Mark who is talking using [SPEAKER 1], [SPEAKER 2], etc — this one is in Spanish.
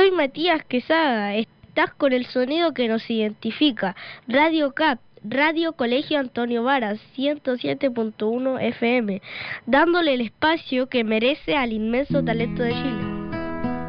[SPEAKER 1] Soy Matías Quesada, estás con el sonido que nos identifica, Radio CAP, Radio Colegio Antonio Varas, 107.1 FM, dándole el espacio que merece al inmenso talento de Chile.